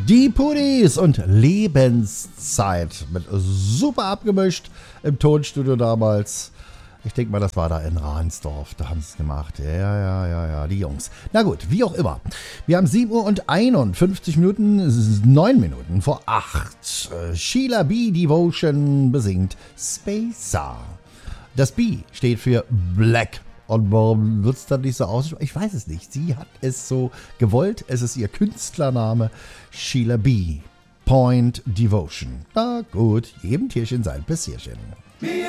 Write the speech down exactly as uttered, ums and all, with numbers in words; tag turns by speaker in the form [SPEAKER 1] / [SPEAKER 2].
[SPEAKER 1] Die Pudis und Lebenszeit mit super abgemischt im Tonstudio damals. Ich denke mal, das war da in Ransdorf. Da haben sie es gemacht. Ja, ja, ja, ja, die Jungs. Na gut, wie auch immer. Wir haben sieben Uhr und einundfünfzig Minuten, neun Minuten vor acht. Sheila B. Devotion besingt Spacer. Das B steht für Black. Und warum wird es dann nicht so aussprechen? Ich weiß es nicht. Sie hat es so gewollt. Es ist ihr Künstlername. Sheila B. Point Devotion. Na gut, jedem Tierchen sein Pässchen.